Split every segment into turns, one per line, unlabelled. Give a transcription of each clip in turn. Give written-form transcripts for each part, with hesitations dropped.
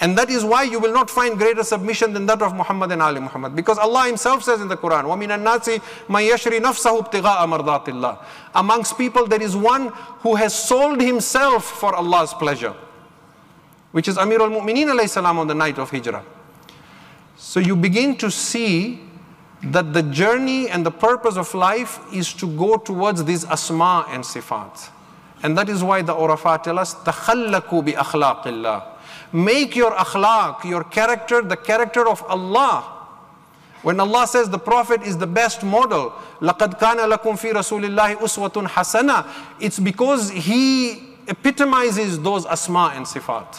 And that is why you will not find greater submission than that of Muhammad and Ali Muhammad. Because Allah Himself says in the Quran, وَمِنَ النَّاسِ مَنْ يَشْرِ نَفْسَهُ ابْتِغَاءَ مَرْضَاتِ اللَّهِ. Amongst people there is one who has sold himself for Allah's pleasure, which is Amir al-Mu'mineen alayhi salam on the night of Hijrah. So you begin to see that the journey and the purpose of life is to go towards these asma and sifat. And that is why the Urafa tell us, تَخَلَّكُوا بِأَخْلَاقِ اللَّهِ. Make your akhlaq, your character, the character of Allah. When Allah says the Prophet is the best model, لَقَدْ كَانَ لَكُمْ فِي رَسُولِ اللَّهِ أُسْوَةٌ حَسَنَةٌ, it's because he epitomizes those asma and sifat.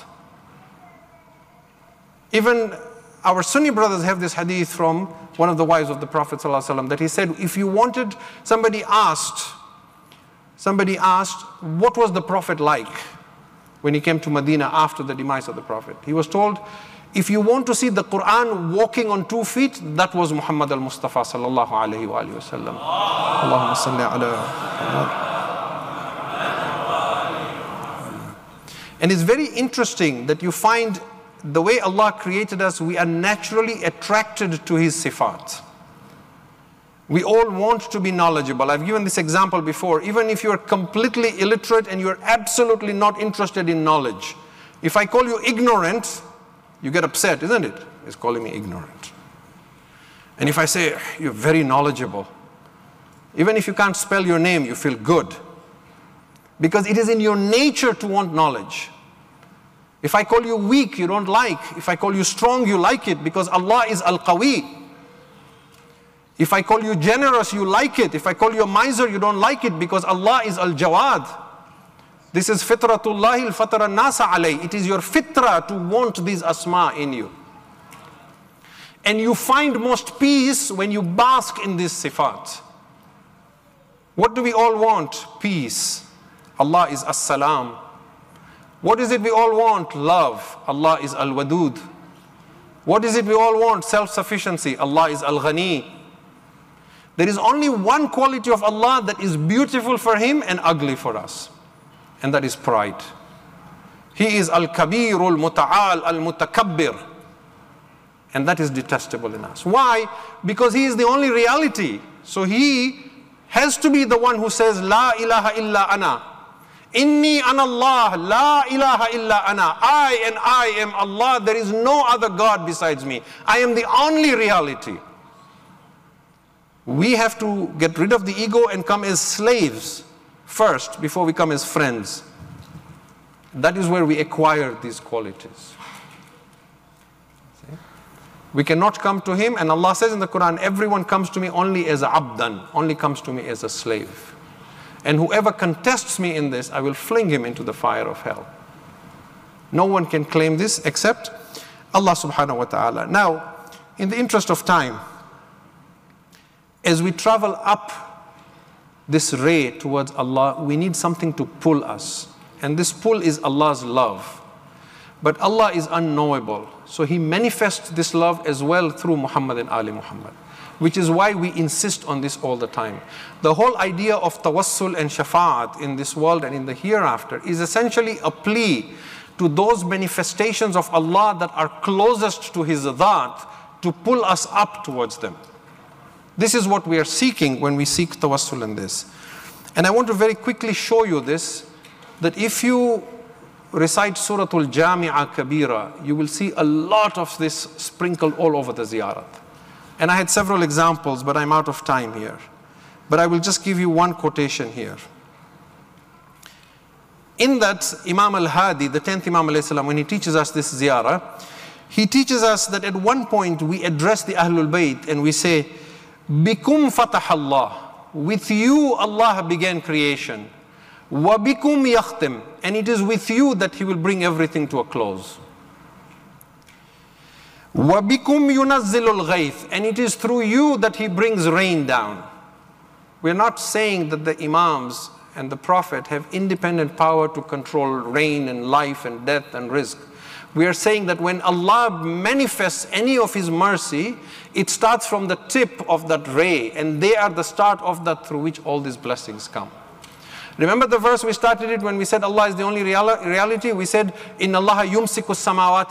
Even our Sunni brothers have this hadith from one of the wives of the Prophet ﷺ that he said, if you wanted, somebody asked, what was the Prophet like when he came to Medina after the demise of the Prophet? He was told, if you want to see the Quran walking on 2 feet, that was Muhammad al-Mustafa sallallahu alayhi wa sallam. Allahumma salli ala. And it's very interesting that you find the way Allah created us, we are naturally attracted to His sifat. We all want to be knowledgeable. I've given this example before. Even if you're completely illiterate and you're absolutely not interested in knowledge, if I call you ignorant, you get upset, isn't it? It's calling me ignorant. And if I say, you're very knowledgeable, even if you can't spell your name, you feel good. Because it is in your nature to want knowledge. If I call you weak, you don't like. If I call you strong, you like it, because Allah is Al-Qawi. If I call you generous, you like it. If I call you a miser, you don't like it, because Allah is Al-Jawad. This is Fitratullahi al-Fatara nasa alay. It is your fitra to want these asma in you. And you find most peace when you bask in this sifat. What do we all want? Peace. Allah is As-Salam. What is it we all want? Love. Allah is Al-Wadud. What is it we all want? Self-sufficiency. Allah is Al-Ghani. There is only one quality of Allah that is beautiful for Him and ugly for us. And that is pride. He is Al-Kabir, Al-Muta'al, Al-Mutakabbir. And that is detestable in us. Why? Because He is the only reality. So He has to be the one who says, La ilaha illa ana. Inni ana Allah, la ilaha illa ana. I am Allah. There is no other God besides me. I am the only reality. We have to get rid of the ego and come as slaves first before we come as friends. That is where we acquire these qualities. See? We cannot come to Him, and Allah says in the Quran, everyone comes to me only as abdan, only comes to me as a slave. And whoever contests me in this, I will fling him into the fire of hell. No one can claim this except Allah subhanahu wa ta'ala. Now, in the interest of time, as we travel up this ray towards Allah, we need something to pull us. And this pull is Allah's love. But Allah is unknowable. So He manifests this love as well through Muhammad and Ali Muhammad. Which is why we insist on this all the time. The whole idea of tawassul and shafa'at in this world and in the hereafter is essentially a plea to those manifestations of Allah that are closest to His dhat to pull us up towards them. This is what we are seeking when we seek tawassul in this. And I want to very quickly show you this, that if you recite Suratul Jami'ah Kabira, you will see a lot of this sprinkled all over the ziyarat. And I had several examples, but I'm out of time here. But I will just give you one quotation here. In that, Imam al-Hadi, the 10th Imam alayhi salam, when he teaches us this ziyarah, he teaches us that at one point we address the Ahlul Bayt and we say, Bikum fatah Allah. With you Allah began creation. Wa bikum yakhtim. And it is with you that He will bring everything to a close. Wa bikum yunazzilul ghayth. And it is through you that He brings rain down. We're not saying that the Imams and the Prophet have independent power to control rain and life and death and rizq. We are saying that when Allah manifests any of His mercy, it starts from the tip of that ray, and they are the start of that through which all these blessings come. Remember the verse we started it when we said Allah is the only reality? We said, Inna Allah yumsiku samawati